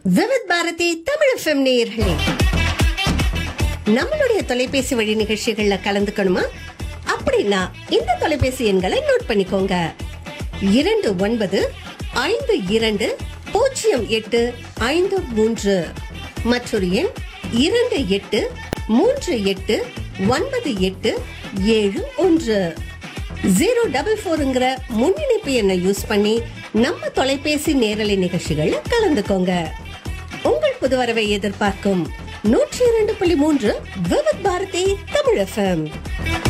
Vividh Bharathi Tamil FM நேயர்களே, நம்மளுடைய தொலைபேசி வழி நிகழ்ச்சிகள்ல கலந்துக்கணுமா? அப்படின்னா இந்த தொலைபேசி எண்களை நோட் பண்ணிக்கோங்க. 2952080853 மற்றொரு எண் 28389871 044ங்கிற முன்னிணைப்பு எண்ணை யூஸ் பண்ணி நம்ம தொலைபேசி நேரலை நிகழ்ச்சிகள்ல கலந்துக்கோங்க. உங்கள் புது வரவை எதிர்பார்க்கும் 102.3 விவித் பாரதி தமிழ் FM.